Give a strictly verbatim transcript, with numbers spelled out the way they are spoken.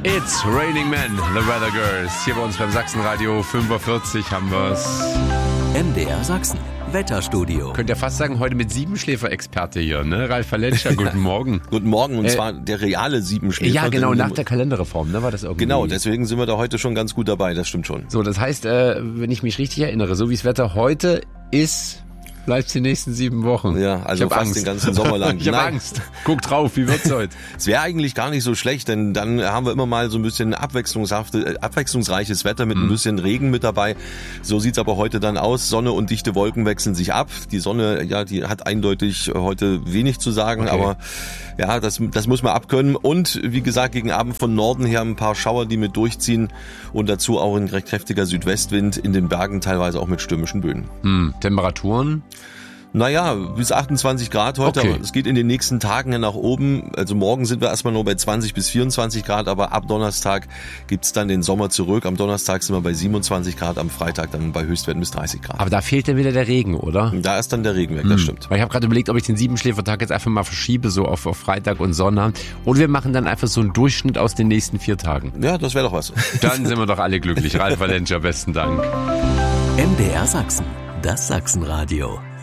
It's Raining Men, The Weather Girls. Hier bei uns beim Sachsenradio fünf Uhr vierzig haben wir's. M D R Sachsen, Wetterstudio. Könnt ihr fast sagen, heute mit Siebenschläfer-Experte hier, ne? Ralf Valenscher, guten Morgen. Guten Morgen, und äh, zwar der reale Siebenschläfer. Ja, genau, nach der Kalenderreform, ne? War das irgendwie? Genau, deswegen sind wir da heute schon ganz gut dabei, das stimmt schon. So, das heißt, äh, wenn ich mich richtig erinnere, so wie das Wetter heute ist, bleibt es die nächsten sieben Wochen. Ja, also fast Angst. den ganzen Sommer lang. Ich habe Angst. Guck drauf, wie wird's heute? Es wäre eigentlich gar nicht so schlecht, denn dann haben wir immer mal so ein bisschen abwechslungshafte, abwechslungsreiches Wetter mit ein bisschen Regen mit dabei. So sieht's aber heute dann aus. Sonne und dichte Wolken wechseln sich ab. Die Sonne, ja, die hat eindeutig heute wenig zu sagen, Okay. aber ja, das, das muss man abkönnen. Und wie gesagt, gegen Abend von Norden her ein paar Schauer, die mit durchziehen und dazu auch ein recht kräftiger Südwestwind, in den Bergen teilweise auch mit stürmischen Böen. Hm, Temperaturen? Naja, bis achtundzwanzig Grad heute, Okay. aber es geht in den nächsten Tagen ja nach oben. Also morgen sind wir erstmal nur bei zwanzig bis vierundzwanzig Grad, aber ab Donnerstag gibt's dann den Sommer zurück. Am Donnerstag sind wir bei siebenundzwanzig Grad, am Freitag dann bei Höchstwerten bis dreißig Grad. Aber da fehlt dann wieder der Regen, oder? Da ist dann der Regen weg, das stimmt. Weil ich habe gerade überlegt, ob ich den Siebenschläfertag jetzt einfach mal verschiebe, so auf, auf Freitag und Sonnabend. Oder wir machen dann einfach so einen Durchschnitt aus den nächsten vier Tagen. Ja, das wäre doch was. Dann sind wir doch alle glücklich. Ralf Valenscher, besten Dank. M D R Sachsen, das Sachsenradio.